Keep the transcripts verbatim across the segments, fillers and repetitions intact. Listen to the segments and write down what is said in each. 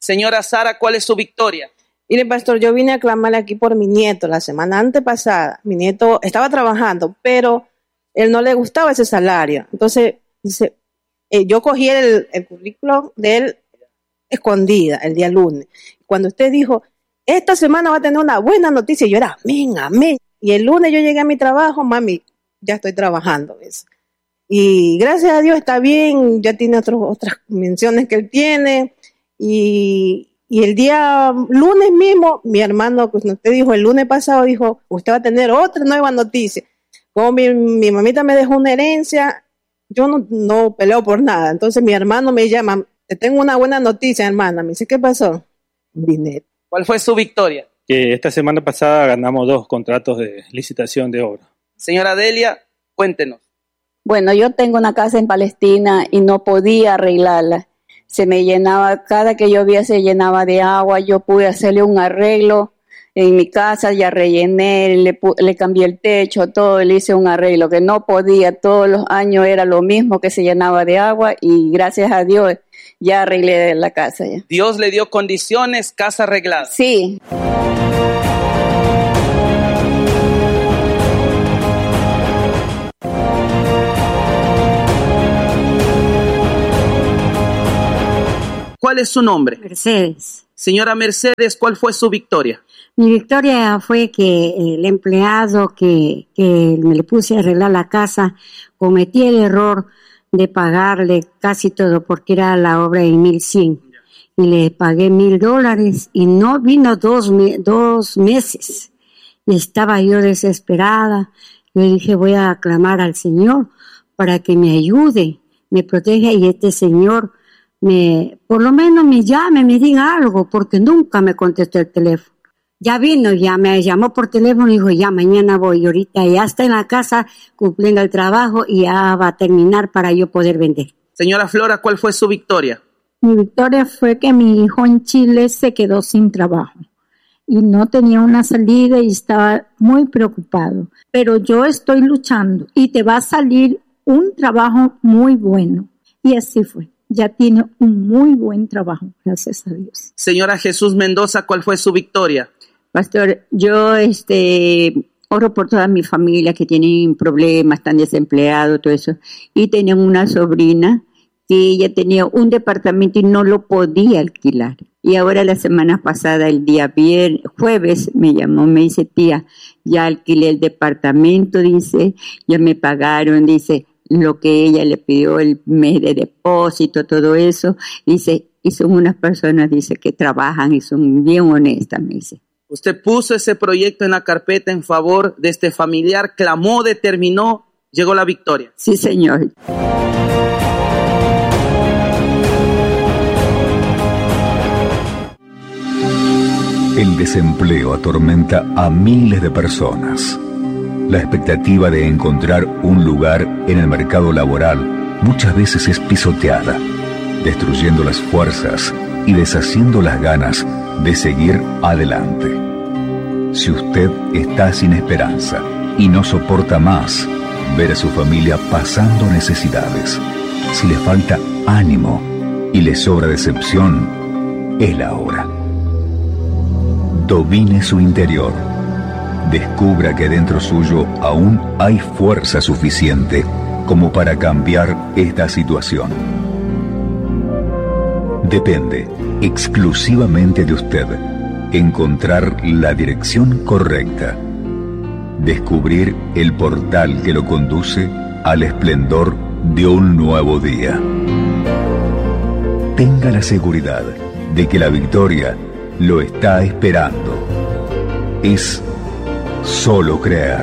Señora Sara, ¿cuál es su victoria? Mire, pastor, yo vine a clamarle aquí por mi nieto la semana antepasada. Mi nieto estaba trabajando, pero él no le gustaba ese salario. Entonces, dice, eh, yo cogí el, el currículum de él escondida el día lunes. Cuando usted dijo, esta semana va a tener una buena noticia, yo era, amén, amén. Y el lunes yo llegué a mi trabajo, mami, ya estoy trabajando. ¿ves? Y gracias a Dios está bien, ya tiene otros, otras menciones que él tiene. Y... Y el día lunes mismo, mi hermano, pues usted dijo, el lunes pasado dijo, usted va a tener otra nueva noticia. Como mi, mi mamita me dejó una herencia, yo no, no peleo por nada. Entonces mi hermano me llama, te tengo una buena noticia, hermana. Me dice, ¿qué pasó? Dinero. ¿Cuál fue su victoria? Que esta semana pasada ganamos dos contratos de licitación de obra. Señora Delia, cuéntenos. Bueno, yo tengo una casa en Palestina y no podía arreglarla. Se me llenaba, cada que llovía se llenaba de agua, yo pude hacerle un arreglo en mi casa, ya rellené, le, le cambié el techo, todo, le hice un arreglo que no podía, todos los años era lo mismo, que se llenaba de agua y gracias a Dios ya arreglé la casa. Ya. Dios le dio condiciones, casa arreglada. Sí. ¿Cuál es su nombre? Mercedes. Señora Mercedes, ¿cuál fue su victoria? Mi victoria fue que el empleado que, que me le puse a arreglar la casa cometí el error de pagarle casi todo porque era la obra en mil cien y le pagué mil dólares y no vino dos, dos meses y estaba yo desesperada. Yo dije, voy a clamar al Señor para que me ayude, me proteja y este Señor me, por lo menos me llame, me diga algo, porque nunca me contestó el teléfono. Ya vino, ya me llamó por teléfono y dijo, ya mañana voy, y ahorita ya está en la casa cumpliendo el trabajo y ya va a terminar para yo poder vender. Señora Flora, ¿cuál fue su victoria? Mi victoria fue que mi hijo en Chile se quedó sin trabajo y no tenía una salida y estaba muy preocupado. Pero yo estoy luchando y te va a salir un trabajo muy bueno. Y así fue. Ya tiene un muy buen trabajo, gracias a Dios. Señora Jesús Mendoza, ¿cuál fue su victoria? Pastor, yo este oro por toda mi familia que tienen problemas, están desempleados, todo eso. Y tenía una sobrina que ella tenía un departamento y no lo podía alquilar. Y ahora la semana pasada, el día viernes, jueves, me llamó, me dice, tía, ya alquilé el departamento, dice, ya me pagaron, dice, lo que ella le pidió el mes de depósito, todo eso, dice, y son unas personas, dice, que trabajan y son bien honestas, me dice. Usted puso ese proyecto en la carpeta en favor de este familiar, clamó, determinó, llegó la victoria. Sí, señor. El desempleo atormenta a miles de personas. La expectativa de encontrar un lugar en el mercado laboral muchas veces es pisoteada, destruyendo las fuerzas y deshaciendo las ganas de seguir adelante. Si usted está sin esperanza y no soporta más ver a su familia pasando necesidades, si le falta ánimo y le sobra decepción, es la hora. Domine su interior. Descubra que dentro suyo aún hay fuerza suficiente como para cambiar esta situación. Depende exclusivamente de usted encontrar la dirección correcta, descubrir el portal que lo conduce al esplendor de un nuevo día. Tenga la seguridad de que la victoria lo está esperando. Es solo creer.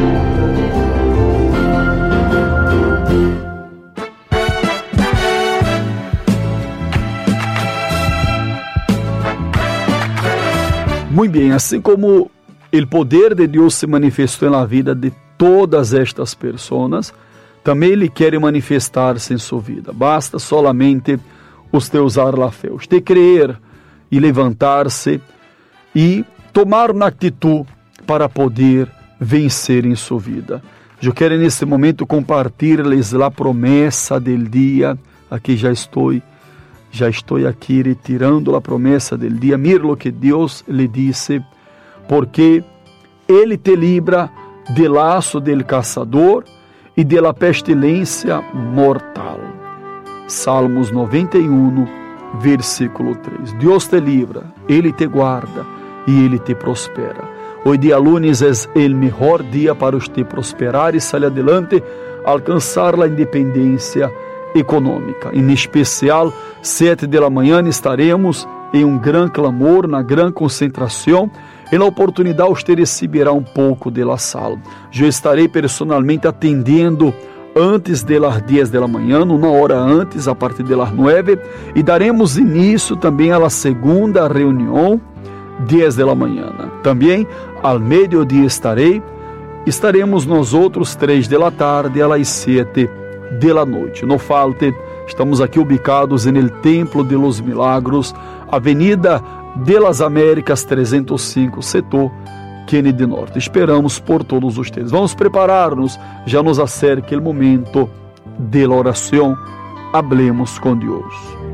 Muy bien, así como el poder de Dios se manifestó en la vida de todas estas personas, también Ele quiere manifestar-se em sua vida. Basta solamente usted usar la fe, usted creer e levantar-se e tomar uma atitude para poder vencer em sua vida. Eu quero nesse momento compartilhar-lhes a promessa del dia. Aqui já estou. já estou aqui retirando a promessa del dia. Mira lo que Deus lhe disse, porque Ele te libra del laço del caçador e de la pestilência mortal. Salmos noventa e um, versículo três. Deus te livra, Ele te guarda e Ele te prospera. Hoy dia lunes é o melhor dia para você prosperar e sair adelante, alcançar a independência econômica. Em especial, sete da manhã estaremos em um gran clamor, na gran concentração, e na oportunidade você receberá um pouco de la sal. Eu estarei personalmente atendendo antes das dez da manhã, uma hora antes, a partir das nove, e daremos início também à segunda reunião, dez da manhã. Também, ao meio-dia estarei, estaremos nós outros três da tarde, às sete da noite. Não falte, estamos aqui ubicados no Templo de los Milagros, Avenida de las Américas trezentos e cinco, setor Kennedy Norte. Esperamos por todos vocês. Vamos preparar-nos, já nos acerca o momento de la oração. Hablemos com Deus.